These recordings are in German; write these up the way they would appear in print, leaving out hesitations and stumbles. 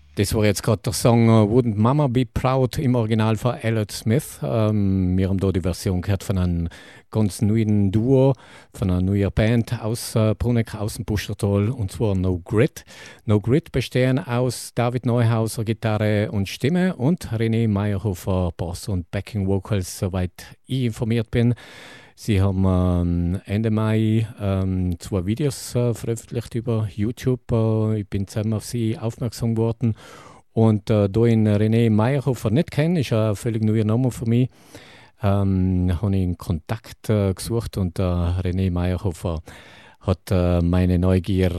Das war jetzt gerade der Song Wouldn't Mama Be Proud im Original von Elliott Smith. Wir haben da die Version gehört von einem ganz neuen Duo, von einer neuen Band aus Bruneck, aus dem Pustertal, und zwar No Grit. No Grit bestehen aus David Neuhauser, Gitarre und Stimme, und René Meyerhofer, Bass und Backing Vocals, soweit ich informiert bin. Sie haben Ende Mai 2 Videos veröffentlicht über YouTube. Ich bin zusammen auf sie aufmerksam geworden. Und da ich René Meyerhofer nicht kenne, ist ein völlig neuer Name für mich, habe ich einen Kontakt gesucht, und René Meyerhofer hat meine Neugier,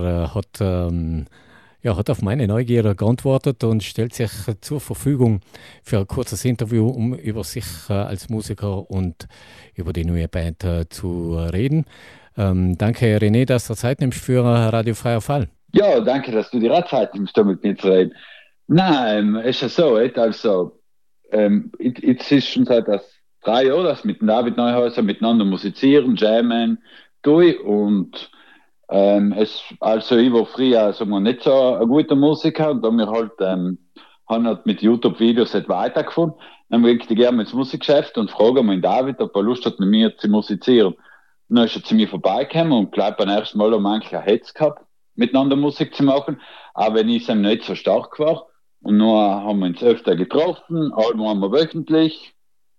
hat auf meine Neugier geantwortet und stellt sich zur Verfügung für ein kurzes Interview, um über sich als Musiker und über die neue Band zu reden. Danke, René, dass du Zeit nimmst für Radio Freier Fall. Ja, danke, dass du dir auch Zeit nimmst, da mit mir zu reden. Nein, ist ja so, also, jetzt ist schon seit 3 Jahren, dass mit David Neuhauser miteinander musizieren, jammen, tue und also ich war früher, sagen wir, nicht so ein guter Musiker, und da wir halt, haben halt mit YouTube-Videos nicht weitergefunden. Dann gehe ich gerne ins Musikgeschäft und frage mal David, ob er Lust hat, mit mir zu musizieren. Und dann ist er zu mir vorbeigekommen und gleich beim ersten Mal haben wir eigentlich ein Hetz gehabt, miteinander Musik zu machen, aber wenn ich es ihm nicht so stark war. Und dann haben wir uns öfter getroffen, einmal wöchentlich.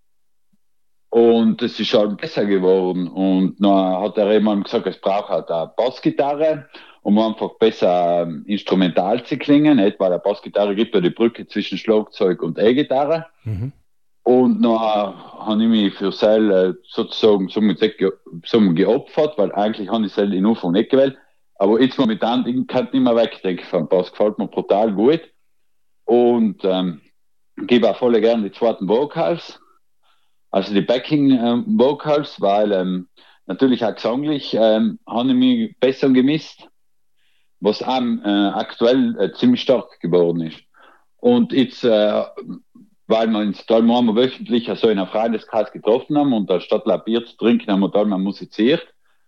Und es ist halt besser geworden. Und dann hat er eben gesagt, es braucht halt eine Bassgitarre, um einfach besser instrumental zu klingen. Nicht? Weil eine Bassgitarre gibt ja die Brücke zwischen Schlagzeug und E-Gitarre. Mhm. Und dann habe ich mich für Seil sozusagen geopfert, weil eigentlich habe ich Seil in Anfang nicht gewählt. Aber jetzt momentan kann ich nicht mehr wegdenken vom Bass. Gefällt mir brutal gut. Und gebe auch voll gerne die zweiten Vocals. Also die Backing Vocals, weil natürlich auch gesanglich habe ich mich besser gemisst, was auch aktuell ziemlich stark geworden ist. Und jetzt, weil wir uns da mal wöchentlich so in einem Freundeskreis getroffen haben und anstatt Bier zu trinken, haben wir da mal musiziert,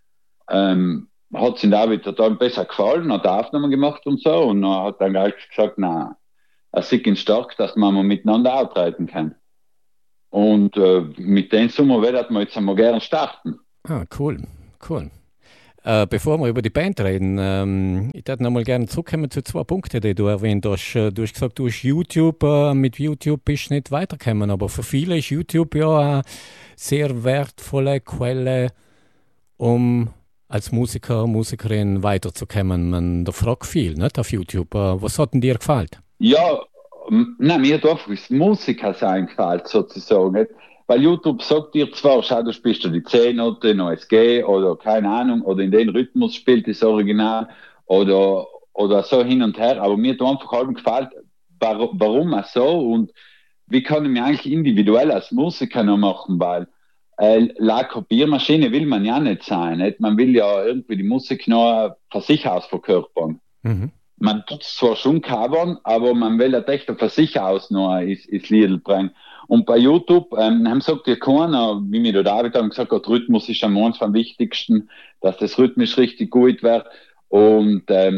hat es ihm David total besser gefallen, hat Aufnahmen gemacht und so, und dann hat dann gleich gesagt, na, er sieht ihn stark, dass man mal miteinander auftreten kann. Und mit den Summen werden wir jetzt einmal gerne starten. Cool. Bevor wir über die Band reden, ich würde noch mal gerne zurückkommen zu 2 Punkten, die du erwähnt hast. Du hast gesagt, du hast YouTube, mit YouTube bist du nicht weitergekommen, aber für viele ist YouTube ja eine sehr wertvolle Quelle, um als Musiker, Musikerin weiterzukommen. Man da fragt viel, nicht, auf YouTube. Was hat denn dir gefallen? Ja, nein, mir hat einfach das Musiker sein gefällt, sozusagen. Nicht? Weil YouTube sagt dir zwar, schau, du spielst du die C-Note, in OSG oder keine Ahnung, oder in den Rhythmus spielt das Original oder so hin und her, aber mir hat einfach halt gefällt, warum auch so und wie kann ich mich eigentlich individuell als Musiker noch machen, weil La Kopiermaschine will man ja nicht sein. Nicht? Man will ja irgendwie die Musik noch von sich aus verkörpern. Mhm. Man tut es zwar schon covern, aber man will ja echt von sich aus noch ins Lied bringen. Und bei YouTube haben sagt ja keiner, wie mir der David haben gesagt hat, Rhythmus ist am am wichtigsten, dass das rhythmisch richtig gut wird und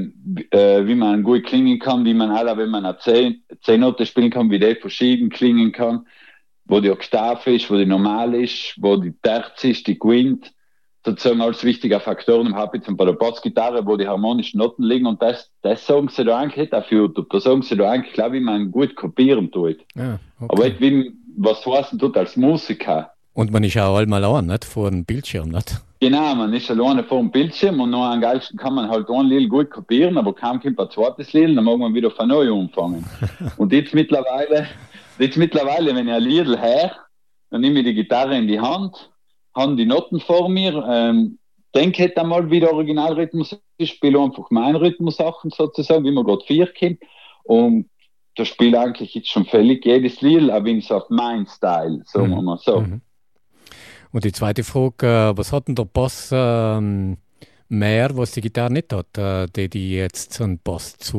wie man gut klingen kann, wie man alle, wenn man eine C-Note spielen kann, wie die verschieden klingen kann, wo die Oktave ist, wo die normal ist, wo die Terz ist, die Quint, sozusagen als wichtiger Faktor im Habit und bei der Bassgitarre, wo die harmonischen Noten liegen und das sagen sie da eigentlich nicht auf YouTube, da sagen sie da eigentlich, glaube ich, wie man gut kopieren tut. Okay. Aber nicht wie, was heißt tut als Musiker. Und man ist auch einmal an, nicht? Vor dem Bildschirm, nicht? Genau, man ist alleine vor dem Bildschirm und noch am geilsten kann man halt ein Lied gut kopieren, aber kaum kommt ein zweites Lied, dann mag man wieder von neu anfangen. Und jetzt mittlerweile, wenn ich ein Lied her, dann nehme ich die Gitarre in die Hand, habe die Noten vor mir, denke halt einmal, wie der Originalrhythmus ist, spiele einfach meinen Rhythmussachen sozusagen, wie man gerade 4 kommt. Und da spiele eigentlich jetzt schon völlig jedes Lied, aber in so auf mein Style, sagen wir mal so. Mhm. Und die zweite Frage, was hat denn der Bass mehr, was die Gitarre nicht hat, die jetzt so einen Bass zu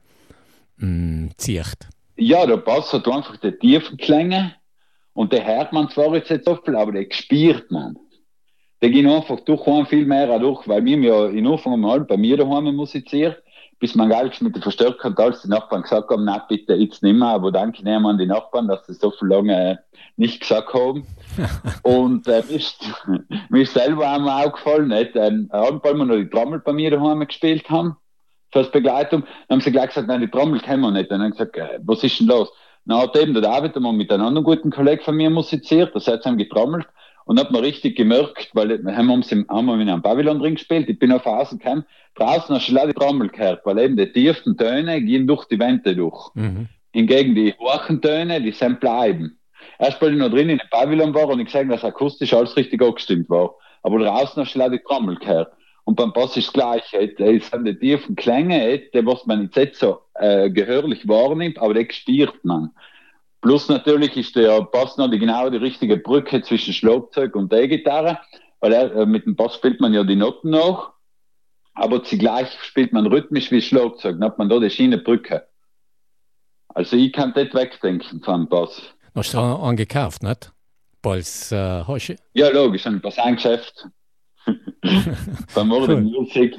zieht? Ja, der Bass hat einfach die tiefen Klänge und der hört man zwar jetzt nicht so viel, aber der spürt man. Der geht einfach durch viel mehr durch, weil wir ja in Anfang mal bei mir daheim musiziert. bis man gar mit den Verstärker und alles die Nachbarn gesagt haben, na bitte jetzt nicht mehr, aber danke nehmen an die Nachbarn, dass sie so viel lange nicht gesagt haben. Und mir ist selber einmal aufgefallen, nicht? Weil wir noch die Trommel bei mir daheim gespielt haben, fürs Begleitung, dann haben sie gleich gesagt, nein, die Trommel kennen wir nicht. Dann haben sie gesagt, was ist denn los? Dann hat eben der David einmal mit einem anderen guten Kollegen von mir musiziert, das hat haben getrommelt und hat man richtig gemerkt, weil wir haben in einem Pavillon drin gespielt, ich bin auf Außen gekommen, draußen hast du leider die Trommel gehört, weil eben die tiefen Töne gehen durch die Wände durch. Mhm. Hingegen die hohen Töne, die sind bleiben. Erst weil ich noch drin in dem Pavillon war und ich gesehen, dass akustisch alles richtig abgestimmt war. Aber draußen hast du leider die Trommel gehört. Und beim Bass ist das Gleiche. Es sind die tiefen Klänge, die was man jetzt so gehörlich wahrnimmt, aber die spürt man. Plus natürlich ist der Bass noch genau die richtige Brücke zwischen Schlagzeug und der Gitarre, weil mit dem Bass spielt man ja die Noten noch, aber zugleich spielt man rhythmisch wie Schlagzeug. Dann hat man da die Schienenbrücke. Also ich kann das wegdenken vom Bass. Hast du einen gekauft, nicht? Hast du? Ja, logisch, ein Bass eingeschäft. Beim Morgen Musik,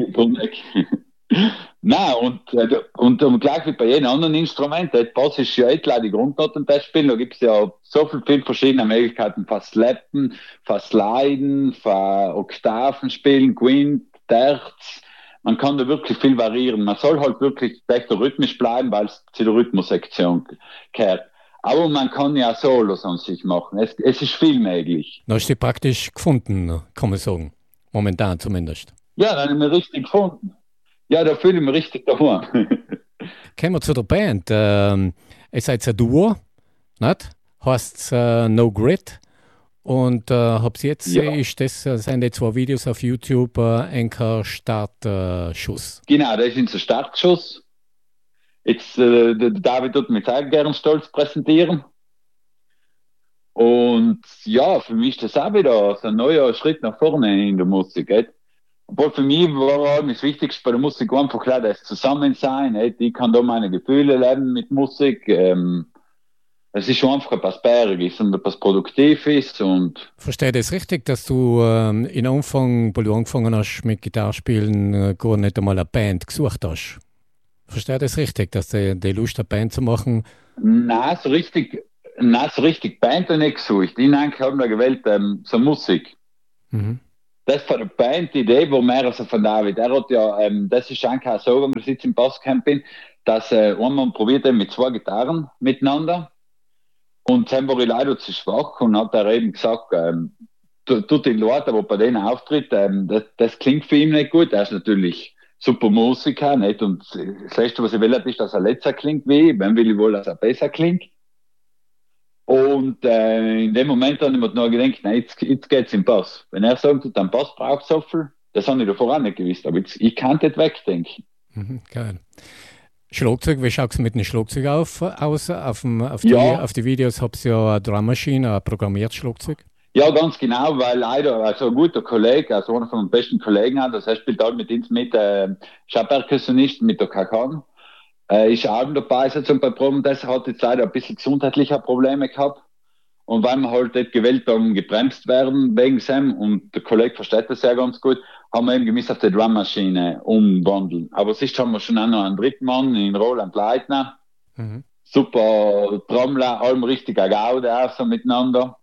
Nein, und gleich wie bei jedem anderen Instrument, das Bass ist ja etwa die Grundnoten spielen, da gibt es ja so viele verschiedene Möglichkeiten, fast Slappen, fast Sliden, Oktaven spielen, Quint, Terz, man kann da wirklich viel variieren, man soll halt wirklich rhythmisch bleiben, weil es zu der Rhythmussektion gehört. Aber man kann ja Solos an sich machen, es ist viel möglich. Da hast du praktisch gefunden, kann man sagen, momentan zumindest. Ja, dann haben wir richtig gefunden. Ja, da fühle ich mich richtig daheim. Kommen wir zu der Band. Ihr seid ein Duo, nicht? Heißt No Grit. Und habt jetzt, sind die 2 Videos auf YouTube ein Startschuss. Genau, das ist unser Startschuss. Jetzt, der David tut mich sehr gerne stolz präsentieren. Und ja, für mich ist das auch wieder so ein neuer Schritt nach vorne in der Musik. Obwohl für mich war das Wichtigste bei der Musik einfach klar, das Zusammensein. Ich kann da meine Gefühle leben mit Musik. Es ist schon einfach etwas Bergiges und etwas Produktives. Verstehe das richtig, dass du in Anfang, wo du angefangen hast mit Gitarrespielen, gar nicht einmal eine Band gesucht hast? Verstehe das richtig, dass du die Lust eine Band zu machen? Nein, so richtig Band habe ich nicht gesucht. Ich habe mir gewählt, so Musik. Mhm. Das war der Band, die Idee war mehr als von David. Er hat ja, das ist eigentlich auch so, wenn ich jetzt im Basscamp bin, dass einmal probiert mit 2 Gitarren miteinander. Und dann war ich leider zu schwach und hat er eben gesagt, tut die Leute, aber bei denen auftritt, das klingt für ihn nicht gut. Er ist natürlich super Musiker, nicht? Und das Letzte, was ich will, ist, dass er letzter klingt wie ich. Wenn will ich wohl, dass er besser klingt. Und in dem Moment habe ich mir noch gedacht, nein, jetzt geht's im Bass. Wenn er sagt, ein Bass braucht so viel, das habe ich davor auch nicht gewusst. Aber jetzt, ich kann das wegdenken. Geil. Schlagzeug, wie schaut es mit dem Schlagzeug aus? Auf die Videos habt ihr ja eine Drum Machine, ein programmiertes Schlagzeug? Ja, ganz genau, weil leider also ein guter Kollege, also einer von den besten Kollegen, das heißt, spielt halt mit uns mit Schallperkussionisten, mit der Kakan. Ist auch dabei, sozusagen bei Proben, das hat jetzt leider ein bisschen gesundheitliche Probleme gehabt. Und weil wir halt nicht gewählt haben, gebremst werden wegen Sam, und der Kollege versteht das sehr ganz gut, haben wir eben gemisst auf die Drummaschine umwandeln. Aber sonst haben wir schon auch noch einen dritten Mann in Roland Leitner. Mhm. Super Trommler, allem richtiger Gaude auch so miteinander.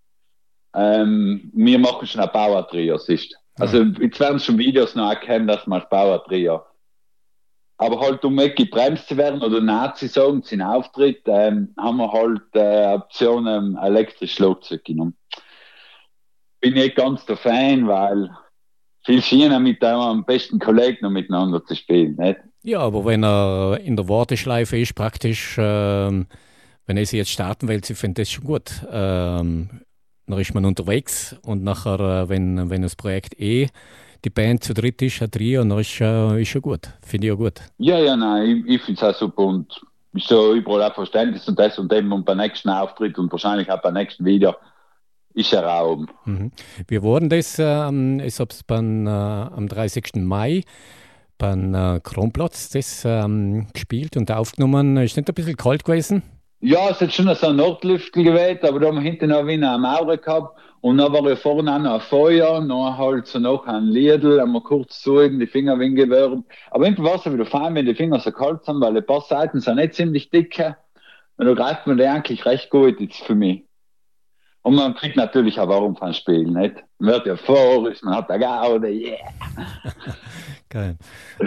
Wir machen schon ein Power-Trio, siehst. Also jetzt werden schon Videos noch erkennen, dass man als Power-Trio. Aber halt, um nicht gebremst zu werden oder Nazi sagen, sein Auftritt, haben wir halt Option elektrisches Schlagzeug genommen. Bin nicht ganz der Fan, weil viel schöner mit einem besten Kollegen noch miteinander zu spielen. Nicht? Ja, aber wenn er in der Warteschleife ist, praktisch, wenn er sie jetzt starten will, ich finde das schon gut. Dann ist man unterwegs und nachher, wenn das Projekt die Band zu dritt ist, ein Trio, dann ist schon gut. Finde ich auch gut. Ja, nein, ich finde es auch super und ist so überall auch Verständnis und das und dem und beim nächsten Auftritt und wahrscheinlich auch beim nächsten Video ist er Raum. Mhm. Wir wurden das, ich habe es am 30. Mai beim Kronplatz das, gespielt und aufgenommen. Ist nicht ein bisschen kalt gewesen? Ja, es hat schon so ein Nordlüftel gewählt, aber da haben wir hinten noch wieder eine Mauer gehabt. Und dann war ja vorne auch noch ein Feuer, dann halt so noch ein Liedl, haben wir kurz zu, die Finger gewärmt. Aber irgendwie war es wieder fein, wenn die Finger so kalt sind, weil ein paar Seiten sind nicht ziemlich dicke. Und da greift man die eigentlich recht gut jetzt für mich. Und man kriegt natürlich auch Warum vom Spiel, nicht? Man wird ja vor, man hat da Gaude, yeah. Geil.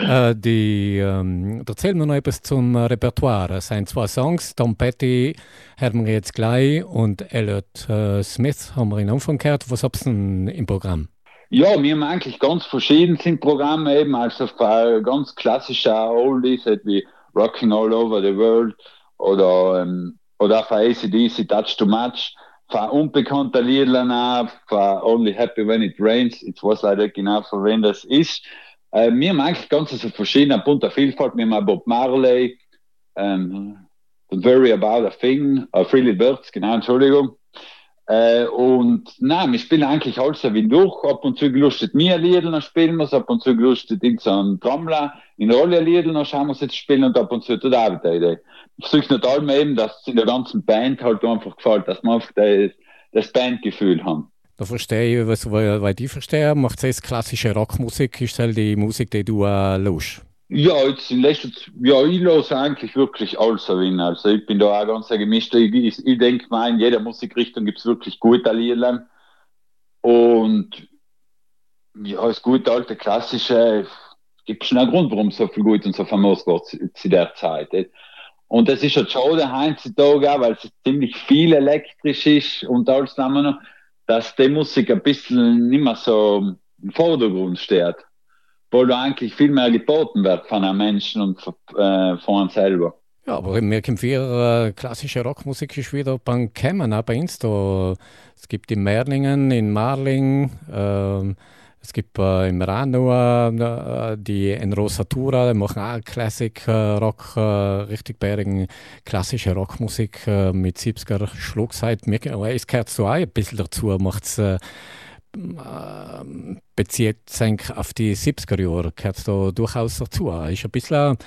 Erzähl mir noch etwas zum Repertoire. Es sind zwei Songs, Tom Petty hören wir jetzt gleich und Elliott Smith haben wir in Anfang gehört. Was habt ihr denn im Programm? Ja, wir haben eigentlich ganz verschieden sind Programme eben, also ganz klassische Oldies halt wie Rocking All Over the World oder für AC/DC Touch to Match, für unbekannte Lieder auch, für Only Happy When It Rains, ich weiß leider nicht genau, für wen das ist. Wir haben eigentlich ganz so verschiedene bunte Vielfalt, wir haben Bob Marley, Don't Worry About a Thing, Three Little Birds, genau, Entschuldigung. Und nein, wir spielen eigentlich alles wie durch. Ab und zu gelustet mir Lieder, dann spielen wir es, ab und zu gelustet in so einem Trommler, in Rolle Lieder, dann schauen wir es jetzt spielen und ab und zu tut auch wieder Idee. Ich versuche nicht allem eben, dass es in der ganzen Band halt einfach gefällt, dass man einfach das Bandgefühl haben. Da verstehe ich, weil ich verstehe, macht es klassische Rockmusik, ist halt die Musik, die du hörst. Ja, jetzt in letzter Zeit, ja, ich höre eigentlich wirklich alles an. Also ich bin da auch ganz gemischt. Ich denke mal, in jeder Musikrichtung gibt es wirklich gute Lieder. Und ja, das gute alte klassische gibt schon einen Grund, warum so viel gut und so famos war zu der Zeit. Und das ist ja schade heutzutage auch, weil es ziemlich viel elektrisch ist und alles noch, dass die Musik ein bisschen nicht mehr so im Vordergrund steht, wo da eigentlich viel mehr geboten wird von einem Menschen und von uns selber. Ja, aber mir kommt wieder klassische Rockmusik ist wieder beim Kämmen, auch bei uns da. Es gibt in Merlingen, in Marling, es gibt im Ranua die in Rosatura, die machen auch Classic Rock, richtig bärigen klassische Rockmusik mit 70er Schlagzeit. Es gehört so auch ein bisschen dazu, macht es bezieht sich auf die 70er Jahre, gehört da durchaus dazu. Ist ein bisschen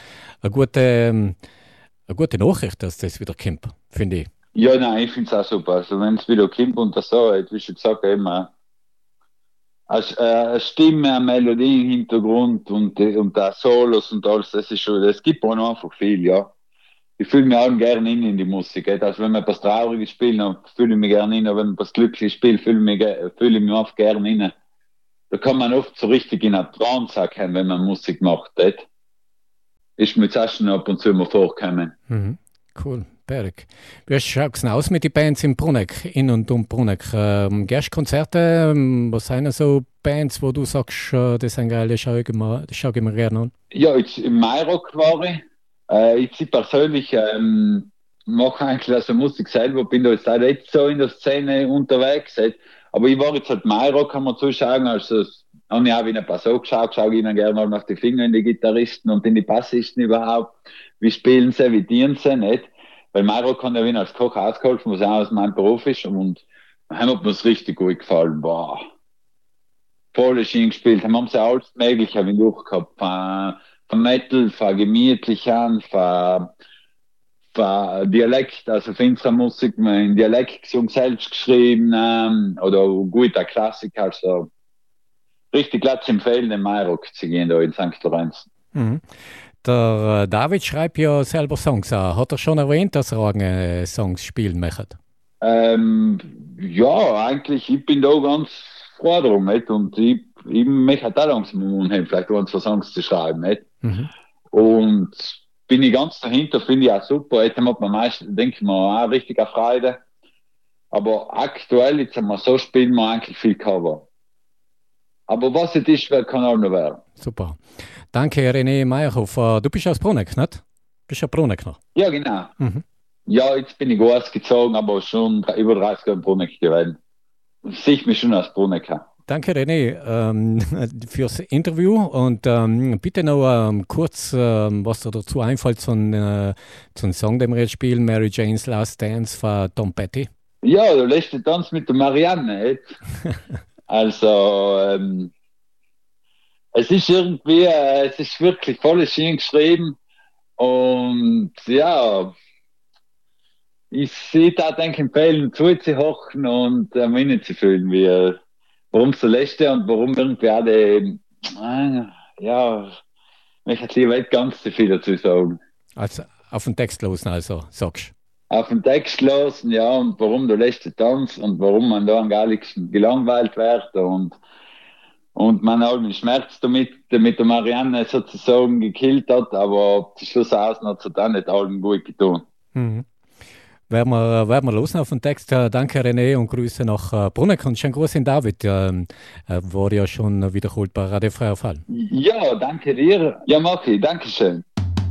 eine gute Nachricht, dass das wieder kommt, finde ich. Ja, nein, ich finde es auch super. Also wenn es wieder kommt und das so, wie schon gesagt, eben eine Stimme, eine Melodie im Hintergrund und da Solos und alles, das ist schon, das gibt mir einfach viel, ja. Ich fühle mich auch gerne in die Musik. Also wenn wir etwas Trauriges spielen, dann fühle ich mich gerne in. Wenn wir etwas Glückliches spielen, fühle ich mich oft gerne in. Da kann man oft so richtig in einer Trance kommen, wenn man Musik macht. Nicht? Ist mir jetzt auch schon ab und zu mal vorgekommen. Mhm. Cool, Berg. Wie schaut es denn aus mit den Bands in Bruneck, in und um Bruneck? Gehst du Konzerte? Was sind so Bands, wo du sagst, das sind geil, das schaue ich mir gerne an? Ja, jetzt im Mairock war ich. Ich persönlich mache eigentlich also Musik selber, bin da jetzt auch nicht so in der Szene unterwegs. Aber ich war jetzt halt Mairock, kann man zuschauen, also habe ich auch wie eine Person geschaut, schaue ihnen gerne mal nach die Finger in die Gitarristen und in die Bassisten überhaupt. Wie spielen sie, wie dienen sie, nicht? Weil Mairock kann ja wie als Koch ausgeholfen, was auch aus meinem Beruf ist und haben hat mir es richtig gut gefallen. Boah. Voll Schien gespielt, haben sie alles Mögliche wie durchgehabt. Von Metal, von gemütlichen, von Dialekt, also für unsere Musik, in Dialekt gesungen, selbst geschrieben, oder guter Klassiker, also richtig glatt zu empfehlen, den Mairock zu gehen da in St. Lorenz. Mhm. Der David schreibt ja selber Songs an. Hat er schon erwähnt, dass er eigene Songs spielen möchte? Ja, eigentlich, ich bin da ganz froh drum, nicht? Und ich möchte auch langsam vielleicht ein, zwei Songs zu schreiben, nicht? Mhm. Und bin ich ganz dahinter, finde ich auch super. Jetzt hat man meistens, denke ich mal, auch richtig eine Freude. Aber aktuell, jetzt haben wir so, spielen wir eigentlich viel Cover. Aber was es ist, kann auch noch werden. Super. Danke, René Meyerhoff. Du bist aus Bruneck, nicht? Bist ja Bruneck noch? Ja, genau. Mhm. Ja, jetzt bin ich ausgezogen, aber schon über 30 Jahre in Bruneck gewesen. Sehe ich mich schon als Brunecker. Danke, René, fürs Interview und bitte noch kurz, was dir dazu einfällt, zum Song, den wir jetzt spielen, Mary Jane's Last Dance von Tom Petty. Ja, der letzte Tanz mit der Marianne. Also, es ist irgendwie, es ist wirklich voll schön geschrieben und ja, ich sehe da, denke empfehlen, zuzuhochen und Minne zu fühlen, wie, warum so letzte und warum irgendwie alle, ja, ich hätte lieber nicht ganz so viel dazu sagen. Also auf den Text losen, also sagst Auf den Text losen, ja, und warum der letzte Tanz und warum man da am galligsten gelangweilt wird und man auch mit Schmerz damit der Marianne sozusagen gekillt hat, aber zum Schluss aus hat es dann nicht allen gut getan. Mhm. Werden wir losen auf den Text. Danke René und Grüße nach Bruneck und schönen Gruß in David. War ja schon wiederholt bei Radio Freier Fall. Ja, danke dir. Ja, Maki, danke schön.